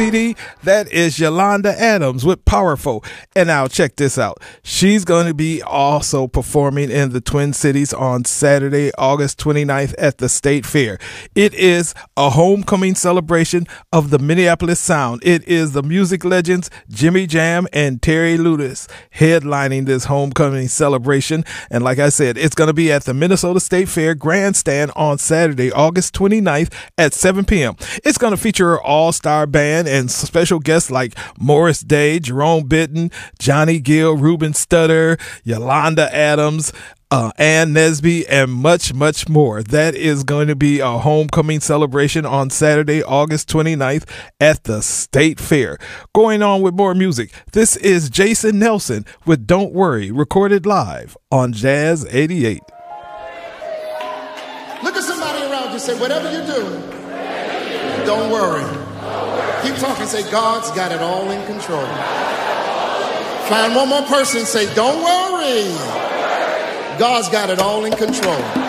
CD. That is Yolanda Adams with Powerful. And now check this out. She's going to be also performing in the Twin Cities on Saturday, August 29th at the State Fair. It is a homecoming celebration of the Minneapolis sound. It is the music legends Jimmy Jam and Terry Lewis headlining this homecoming celebration. And like I said, it's going to be at the Minnesota State Fair Grandstand on Saturday, August 29th at 7 p.m. It's going to feature an all-star band and special guests like Morris Day, Jerome Benton, Johnny Gill, Ruben Studdard, Yolanda Adams, Ann Nesby, and much, much more. That is going to be a homecoming celebration on Saturday, August 29th at the State Fair. Going on with more music, this is Jason Nelson with Don't Worry, recorded live on Jazz 88. Look at somebody around you, say, whatever you do, don't worry. Keep talking, say, God's got it all in control. Find one more person, say, don't worry. God's got it all in control.